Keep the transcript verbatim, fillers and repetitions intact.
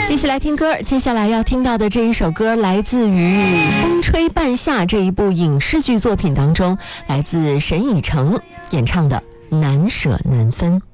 继续来听歌，接下来要听到的这一首歌来自于《风吹半夏》这一部影视剧作品当中，来自沈以诚演唱的《难舍难分》。